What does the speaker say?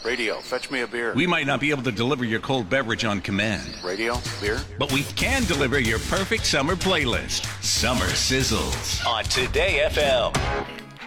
Radio, fetch me a beer. We might not be able to deliver your cold beverage on command. Radio, beer. But we can deliver your perfect summer playlist. Summer Sizzles on Today FM.